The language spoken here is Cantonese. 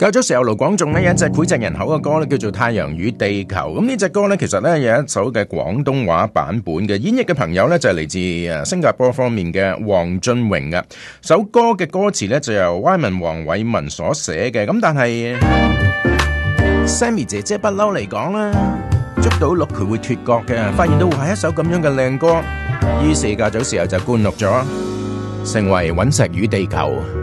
較早時候盧廣仲呢有一隻膾炙人口嘅歌咧，叫做《太陽與地球》。咁呢隻歌咧，其實咧有一首嘅廣東話版本嘅演繹嘅朋友咧，就係嚟自新加坡方面嘅黃俊榮嘅。首歌嘅歌詞咧就由 Wyman 黃偉文所寫嘅。咁但係 Sammy 姐姐不嬲嚟講啦，捉到鹿佢會脫角嘅，發現到係一首咁樣嘅靚歌，於是較早時候就灌錄咗，成為《隕石與地球》。